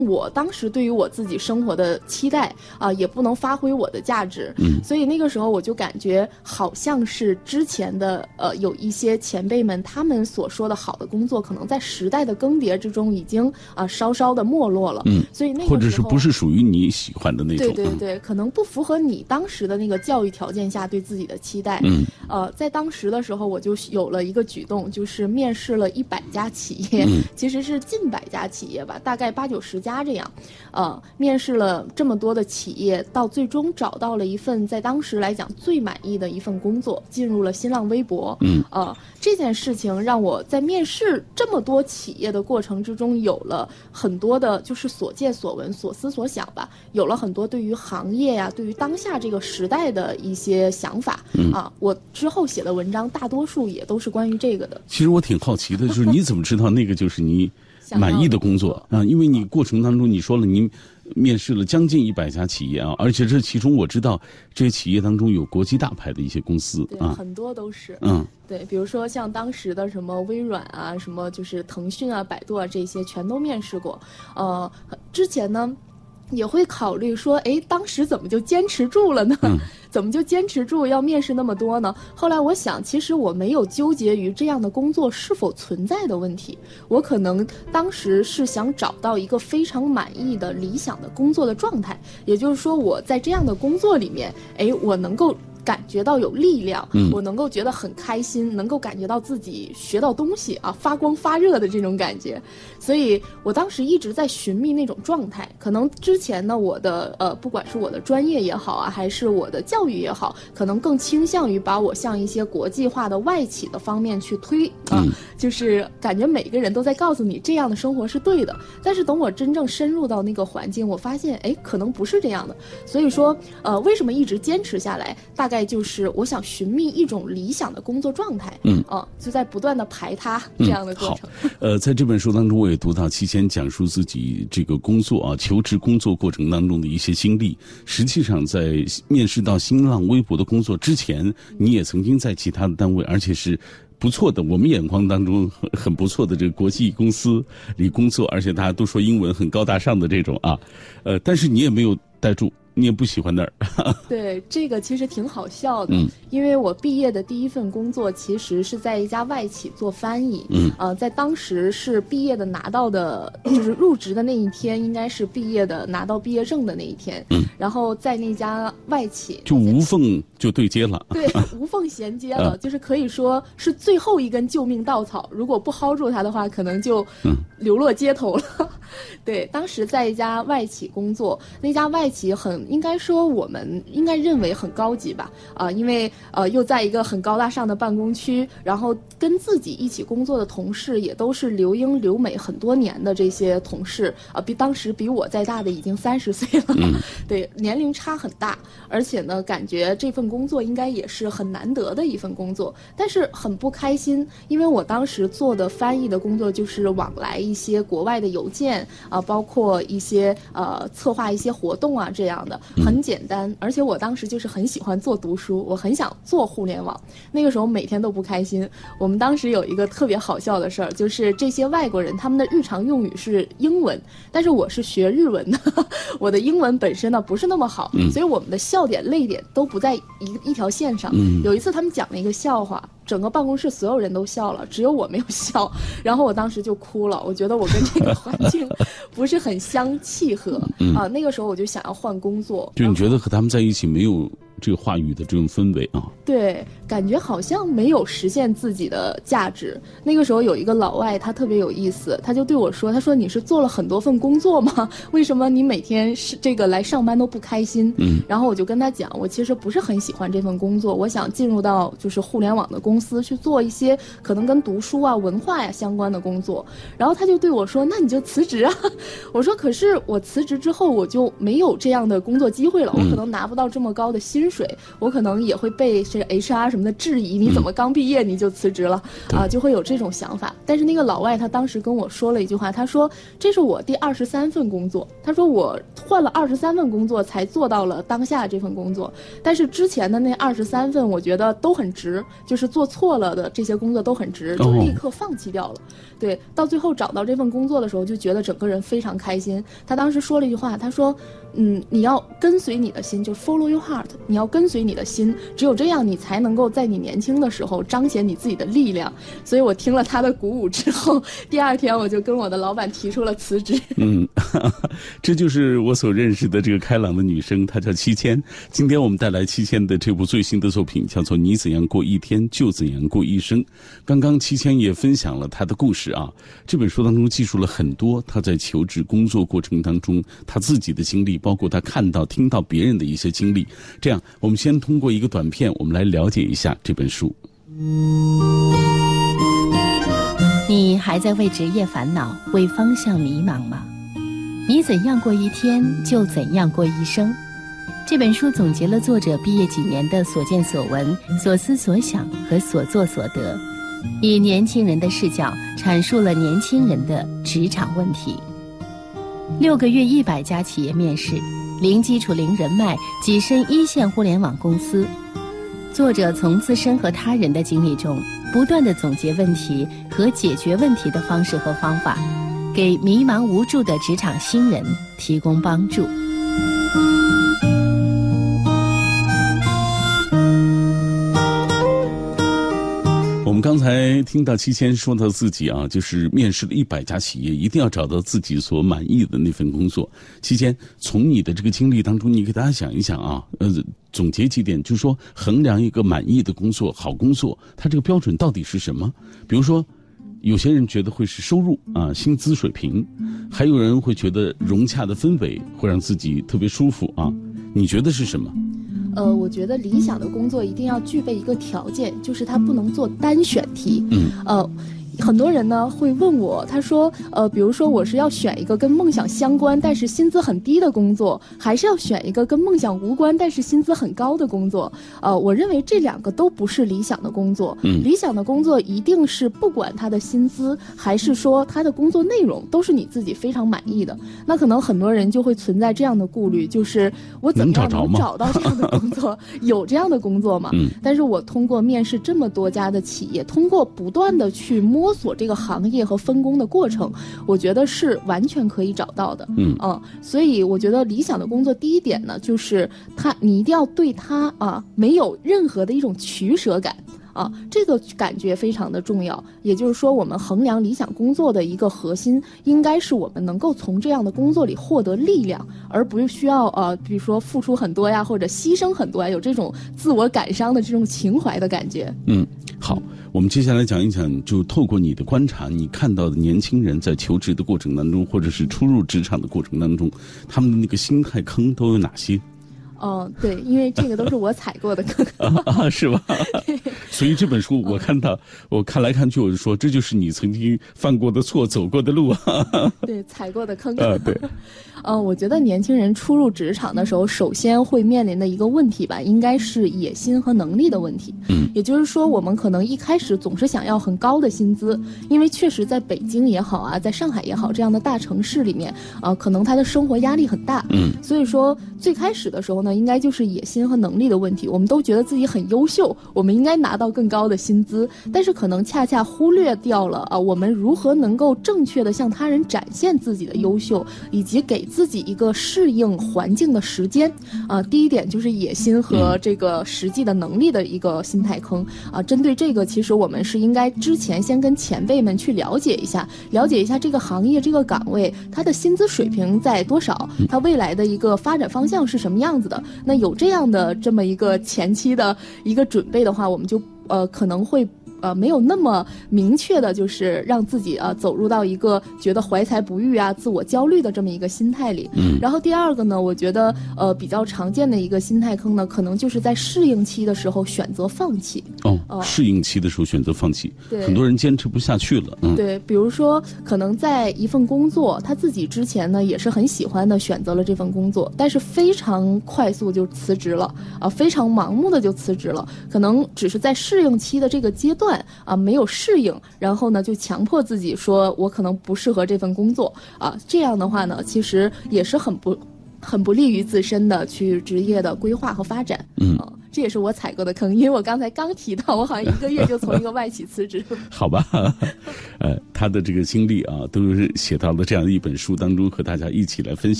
我当时对于我自己生活的期待也不能发挥我的价值，所以那个时候我就感觉好像是之前的有一些前辈们他们所说的好的工作，可能在时代的更迭之中已经稍稍的没落了，所以那个时候或者是不是属于你喜欢的那种， 对，可能不符合你当时的那个教育条件下对自己的期待，在当时的时候我就有了一个举动，就是面试了100家企业，其实是近100家企业吧，大概80-90家这样，面试了这么多的企业，到最终找到了一份在当时来讲最满意的一份工作，进入了新浪微博。这件事情让我在面试这么多企业的过程之中，有了很多的就是所见所闻、所思所想吧，有了很多对于行业呀、对于当下这个时代的一些想法。我之后写的文章大多数也都是关于这个的。 其实我挺好奇的，就是你怎么知道那个就是你满意的工作啊？因为你过程当中你说了您面试了将近100家企业啊，而且这其中我知道这些企业当中有国际大牌的一些公司啊， 很多都是对，比如说像当时的什么微软啊，什么就是腾讯啊、百度啊，这些全都面试过。之前呢也会考虑说，当时怎么就坚持住了呢？怎么就坚持住要面试那么多呢？后来我想，其实我没有纠结于这样的工作是否存在的问题，我可能当时是想找到一个非常满意的理想的工作的状态，也就是说我在这样的工作里面，我能够感觉到有力量，我能够觉得很开心，能够感觉到自己学到东西发光发热的这种感觉。所以我当时一直在寻觅那种状态。可能之前呢，我的不管是我的专业也好还是我的教育也好，可能更倾向于把我向一些国际化的外企的方面去推就是感觉每个人都在告诉你这样的生活是对的。但是等我真正深入到那个环境，我发现可能不是这样的。所以说为什么一直坚持下来，大概就是我想寻觅一种理想的工作状态，就在不断的排他这样的过程。 好，在这本书当中我也读到期间讲述自己这个工作求职工作过程当中的一些经历。实际上在面试到新浪微博的工作之前，你也曾经在其他的单位，而且是不错的，我们眼光当中很不错的这个国际公司里工作，而且大家都说英文很高大上的这种但是你也没有待住，你也不喜欢那儿。 对，这个其实挺好笑的，因为我毕业的第一份工作其实是在一家外企做翻译，在当时是毕业的拿到的，就是入职的那一天，应该是毕业的拿到毕业证的那一天，然后在那家外企就无缝就对接了， 对，无缝衔接了，就是可以说是最后一根救命稻草，如果不薅住它的话，可能就流落街头了。对，当时在一家外企工作，那家外企应该说我们应该认为很高级吧，因为又在一个很高大上的办公区，然后跟自己一起工作的同事也都是留英留美很多年的这些同事，当时比我再大的已经30岁了，对，年龄差很大，而且呢，感觉这份工作应该也是很难得的一份工作，但是很不开心，因为我当时做的翻译的工作就是往来一些国外的邮件包括一些策划一些活动这样的，很简单。而且我当时就是很喜欢做读书，我很想做互联网，那个时候每天都不开心。我们当时有一个特别好笑的事儿，就是这些外国人他们的日常用语是英文，但是我是学日文的，我的英文本身呢不是那么好，所以我们的笑点泪点都不在一条线上。有一次他们讲了一个笑话，整个办公室所有人都笑了，只有我没有笑，然后我当时就哭了，我觉得我跟这个环境不是很相契合那个时候我就想要换工作。 就你觉得和他们在一起没有这个话语的这种氛围对，感觉好像没有实现自己的价值。那个时候有一个老外，他特别有意思，他就对我说，他说你是做了很多份工作吗？为什么你每天是这个来上班都不开心？然后我就跟他讲，我其实不是很喜欢这份工作，我想进入到就是互联网的公司去做一些可能跟读书文化相关的工作。然后他就对我说，那你就辞职啊。我说可是我辞职之后我就没有这样的工作机会了，我可能拿不到这么高的薪薪水，我可能也会被这 HR 什么的质疑，你怎么刚毕业你就辞职了就会有这种想法。但是那个老外他当时跟我说了一句话，他说这是我第23份工作，他说我换了23份工作才做到了当下这份工作，但是之前的那23份我觉得都很值，就是做错了的这些工作都很值，就立刻放弃掉了。对，到最后找到这份工作的时候，就觉得整个人非常开心。他当时说了一句话，他说你要跟随你的心，就 follow your heart， 你要跟随你的心，只有这样你才能够在你年轻的时候彰显你自己的力量。所以我听了他的鼓舞之后，第2天我就跟我的老板提出了辞职。 这就是我所认识的这个开朗的女生，她叫七千。今天我们带来七千的这部最新的作品，叫做《你怎样过一天就怎样过一生》。刚刚七千也分享了她的故事啊，这本书当中记述了很多她在求职工作过程当中她自己的经历，包括她看到听到别人的一些经历。这样我们先通过一个短片，我们来了解一下这本书。 你还在为职业烦恼，为方向迷茫吗？你怎样过一天就怎样过一生。这本书总结了作者毕业几年的所见所闻、所思所想和所作所得，以年轻人的视角阐述了年轻人的职场问题。6个月100家企业面试，零基础零人脉，跻身1线互联网公司。作者从自身和他人的经历中，不断地总结问题和解决问题的方式和方法，给迷茫无助的职场新人提供帮助。 我们刚才听到七千说到自己啊，就是面试了100家企业，一定要找到自己所满意的那份工作。七千，从你的这个经历当中，你给大家想一想啊，总结几点，就是说衡量一个满意的工作、好工作，它这个标准到底是什么？比如说，有些人觉得会是收入啊、薪资水平，还有人会觉得融洽的氛围会让自己特别舒服啊。你觉得是什么？ 我觉得理想的工作一定要具备一个条件，就是它不能做单选题。很多人呢会问我，他说，比如说我是要选一个跟梦想相关但是薪资很低的工作，还是要选一个跟梦想无关但是薪资很高的工作？我认为这2个都不是理想的工作。理想的工作一定是不管他的薪资，还是说他的工作内容，都是你自己非常满意的。那可能很多人就会存在这样的顾虑，就是我怎么样能找到这样的工作？有这样的工作吗？但是我通过面试这么多家的企业，通过不断的去摸索这个行业和分工的过程，我觉得是完全可以找到的。所以我觉得理想的工作第一点呢，就是你一定要对它没有任何的一种取舍感。这个感觉非常的重要。也就是说，我们衡量理想工作的一个核心，应该是我们能够从这样的工作里获得力量，而不是需要比如说付出很多呀，或者牺牲很多呀，有这种自我感伤的这种情怀的感觉。 好，我们接下来讲一讲，就透过你的观察，你看到的年轻人在求职的过程当中，或者是初入职场的过程当中，他们的那个心态坑都有哪些？ 对，因为这个都是我踩过的坑是吧？所以这本书我看来看去，我就说这就是你曾经犯过的错、走过的路对，踩过的坑对。 我觉得年轻人初入职场的时候，首先会面临的一个问题吧，应该是野心和能力的问题。也就是说，我们可能一开始总是想要很高的薪资，因为确实在北京也好啊，在上海也好，这样的大城市里面，可能他的生活压力很大。所以说最开始的时候呢，应该就是野心和能力的问题。我们都觉得自己很优秀，我们应该拿到更高的薪资，但是可能恰恰忽略掉了我们如何能够正确的向他人展现自己的优秀，以及给自己一个适应环境的时间。第一点就是野心和这个实际的能力的一个心态坑。针对这个，其实我们是应该之前先跟前辈们去了解一下这个行业这个岗位它的薪资水平在多少，它未来的一个发展方向是什么样子的。那有这样的这么一个前期的一个准备的话，我们就可能会没有那么明确的，就是让自己走入到一个觉得怀才不遇啊、自我焦虑的这么一个心态里。然后第二个呢，我觉得比较常见的一个心态坑呢，可能就是在适应期的时候选择放弃。 适应期的时候选择放弃， 对， 很多人坚持不下去了。 对，比如说可能在一份工作，他自己之前呢也是很喜欢的，选择了这份工作，但是非常快速就辞职了非常盲目的就辞职了，可能只是在适应期的这个阶段没有适应，然后呢就强迫自己说我可能不适合这份工作这样的话呢，其实也是很不利于自身的去职业的规划和发展。这也是我踩过的坑，因为我刚才刚提到，我好像1个月就从一个外企辞职。 好吧，他的这个经历都是写到了这样的一本书当中，和大家一起来分享。